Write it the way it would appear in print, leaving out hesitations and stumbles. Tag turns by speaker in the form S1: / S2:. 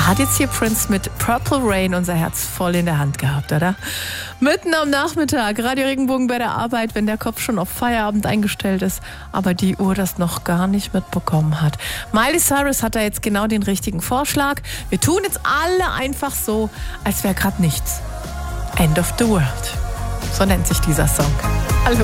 S1: Da hat jetzt hier Prince mit Purple Rain unser Herz voll in der Hand gehabt, oder? Mitten am Nachmittag, Radio Regenbogen bei der Arbeit, wenn der Kopf schon auf Feierabend eingestellt ist, aber die Uhr das noch gar nicht mitbekommen hat. Miley Cyrus hat da jetzt genau den richtigen Vorschlag. Wir tun jetzt alle einfach so, als wäre gerade nichts. End of the World. So nennt sich dieser Song.